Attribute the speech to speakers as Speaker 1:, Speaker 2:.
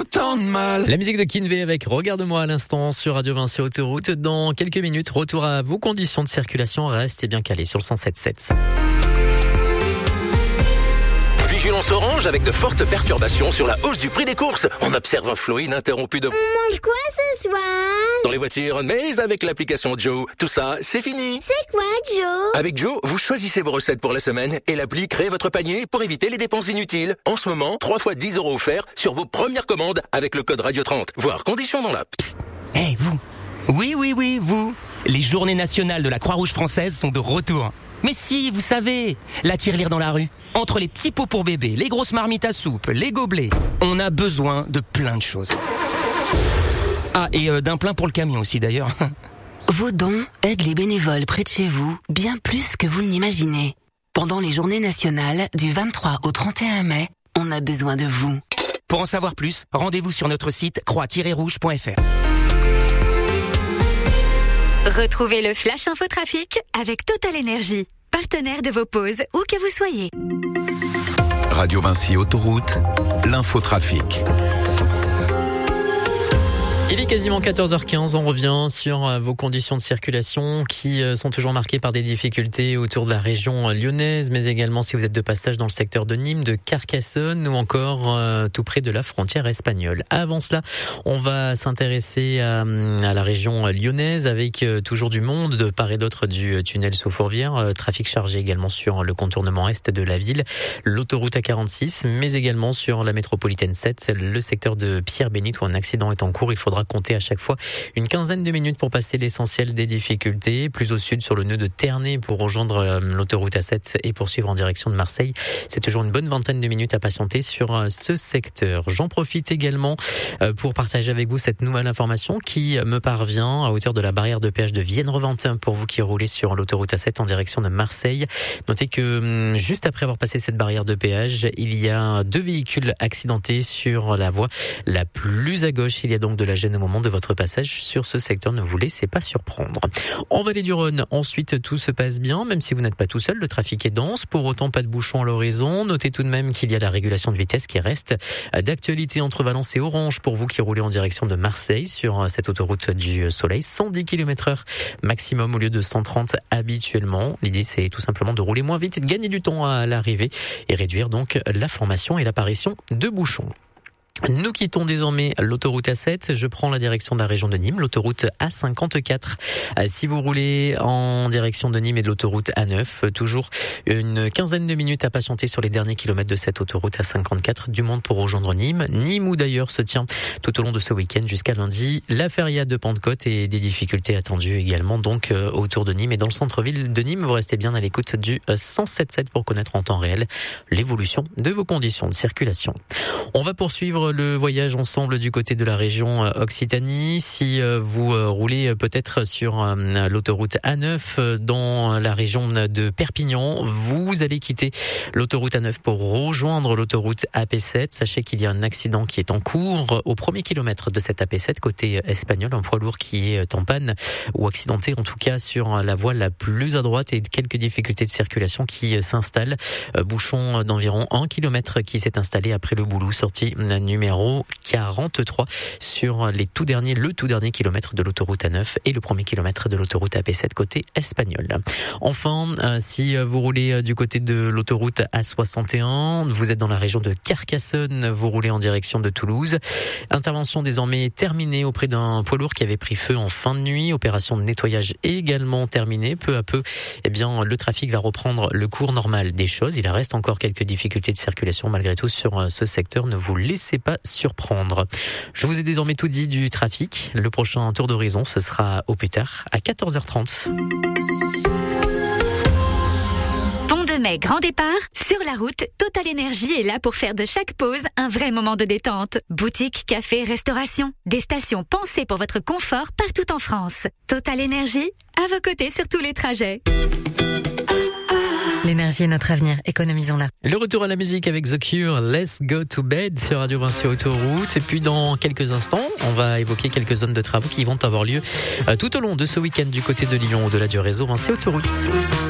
Speaker 1: autant de mal.
Speaker 2: La musique de Kinvey avec Regarde-moi à l'instant sur Radio Vinci Autoroute. Dans quelques minutes, retour à vos conditions de circulation. Restez bien calés sur le 107.7.
Speaker 3: Vigilance orange avec de fortes perturbations sur la hausse du prix des courses. On observe un flot ininterrompu de...
Speaker 4: On mange quoi ce soir?
Speaker 3: Dans les voitures, mais avec l'application Joe, tout ça, c'est fini.
Speaker 4: C'est quoi, Joe?
Speaker 3: Avec Joe, vous choisissez vos recettes pour la semaine et l'appli crée votre panier pour éviter les dépenses inutiles. En ce moment, 3 fois 10 € offerts sur vos premières commandes avec le code Radio 30. Voir conditions dans l'app.
Speaker 5: Vous. Oui, vous. Les journées nationales de la Croix-Rouge française sont de retour. Mais si, vous savez, la tirelire dans la rue. Entre les petits pots pour bébé, les grosses marmites à soupe, les gobelets, on a besoin de plein de choses. Ah, et d'un plein pour le camion aussi d'ailleurs.
Speaker 6: Vos dons aident les bénévoles près de chez vous bien plus que vous ne l'imaginez. Pendant les journées nationales du 23 au 31 mai, on a besoin de vous.
Speaker 5: Pour en savoir plus, rendez-vous sur notre site croix-rouge.fr.
Speaker 7: Retrouvez le Flash Infotrafic avec Total Énergie, partenaire de vos pauses où que vous soyez.
Speaker 1: Radio Vinci Autoroute, l'infotrafic.
Speaker 2: Il est quasiment 14h15, on revient sur vos conditions de circulation qui sont toujours marquées par des difficultés autour de la région lyonnaise, mais également si vous êtes de passage dans le secteur de Nîmes, de Carcassonne ou encore tout près de la frontière espagnole. Avant cela, on va s'intéresser à la région lyonnaise avec toujours du monde de part et d'autre du tunnel sous Fourvière, trafic chargé également sur le contournement est de la ville, l'autoroute A46, mais également sur la métropolitaine 7, le secteur de Pierre-Bénite où un accident est en cours. Il faudra compter à chaque fois une quinzaine de minutes pour passer l'essentiel des difficultés. Plus au sud, sur le nœud de Ternay pour rejoindre l'autoroute A7 et poursuivre en direction de Marseille. C'est toujours une bonne vingtaine de minutes à patienter sur ce secteur. J'en profite également pour partager avec vous cette nouvelle information qui me parvient à hauteur de la barrière de péage de Vienne-Reventin pour vous qui roulez sur l'autoroute A7 en direction de Marseille. Notez que juste après avoir passé cette barrière de péage, il y a 2 véhicules accidentés sur la voie la plus à gauche. Il y a donc de la gêne au moment de votre passage sur ce secteur, ne vous laissez pas surprendre. En Vallée du Rhône, ensuite, tout se passe bien, même si vous n'êtes pas tout seul, le trafic est dense, pour autant pas de bouchons à l'horizon. Notez tout de même qu'il y a la régulation de vitesse qui reste d'actualité entre Valence et Orange pour vous qui roulez en direction de Marseille sur cette autoroute du Soleil, 110 km/h maximum au lieu de 130 habituellement. L'idée c'est tout simplement de rouler moins vite et de gagner du temps à l'arrivée et réduire donc la formation et l'apparition de bouchons. Nous quittons désormais l'autoroute A7. Je prends la direction de la région de Nîmes, l'autoroute A54. Si vous roulez en direction de Nîmes et de l'autoroute A9, toujours une quinzaine de minutes à patienter sur les derniers kilomètres de cette autoroute A54. Du monde pour rejoindre Nîmes. Nîmes où d'ailleurs se tient tout au long de ce week-end jusqu'à lundi la feria de Pentecôte et des difficultés attendues également donc autour de Nîmes et dans le centre-ville de Nîmes. Vous restez bien à l'écoute du 107.7 pour connaître en temps réel l'évolution de vos conditions de circulation. On va poursuivre le voyage ensemble du côté de la région Occitanie. Si vous roulez peut-être sur l'autoroute A9 dans la région de Perpignan, vous allez quitter l'autoroute A9 pour rejoindre l'autoroute AP7. Sachez qu'il y a un accident qui est en cours au premier kilomètre de cette AP7 côté espagnol, un poids lourd qui est en panne ou accidenté en tout cas sur la voie la plus à droite et quelques difficultés de circulation qui s'installent. Bouchon d'environ 1 km qui s'est installé après le Boulou, sortie numéro 43 sur le tout dernier kilomètre de l'autoroute A9 et le premier kilomètre de l'autoroute AP7 côté espagnol. Enfin, si vous roulez du côté de l'autoroute A61, vous êtes dans la région de Carcassonne, vous roulez en direction de Toulouse. Intervention désormais terminée auprès d'un poids lourd qui avait pris feu en fin de nuit. Opération de nettoyage également terminée. Peu à peu, le trafic va reprendre le cours normal des choses. Il reste encore quelques difficultés de circulation malgré tout sur ce secteur. Ne vous laissez pas surprendre. Je vous ai désormais tout dit du trafic. Le prochain tour d'horizon, ce sera au plus tard à 14h30.
Speaker 7: Pont de Mai, grand départ. Sur la route, Total Énergie est là pour faire de chaque pause un vrai moment de détente. Boutique, café, restauration. Des stations pensées pour votre confort partout en France. Total Énergie, à vos côtés sur tous les trajets.
Speaker 8: L'énergie est notre avenir, économisons-la.
Speaker 2: Le retour à la musique avec The Cure, Let's Go to Bed sur Radio Vinci Autoroute. Et puis dans quelques instants, on va évoquer quelques zones de travaux qui vont avoir lieu tout au long de ce week-end du côté de Lyon, au-delà du réseau Vinci Autoroute.